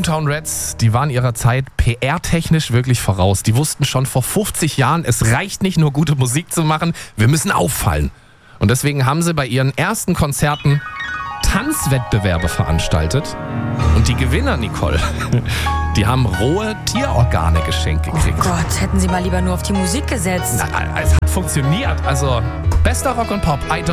Motown Reds, die waren ihrer Zeit PR-technisch wirklich voraus. Die wussten schon vor 50 Jahren, es reicht nicht nur gute Musik zu machen, wir müssen auffallen. Und deswegen haben sie bei ihren ersten Konzerten Tanzwettbewerbe veranstaltet. Und die Gewinner, Nicole, die haben rohe Tierorgane geschenkt gekriegt. Oh Gott, hätten sie mal lieber nur auf die Musik gesetzt. Na, es hat funktioniert. Also, bester Rock und Pop.